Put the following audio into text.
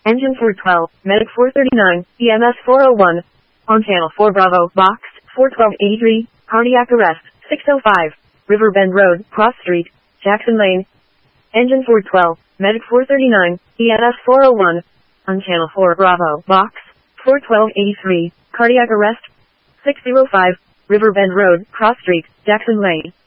Engine 412, Medic 439, EMS 401. On channel 4 Bravo, box 41283, cardiac arrest 605, Riverbend Road, Cross Street, Jackson Lane. Engine 412, Medic 439, EMS 401. On channel 4 Bravo, box 41283, cardiac arrest 605, Riverbend Road, Cross Street, Jackson Lane.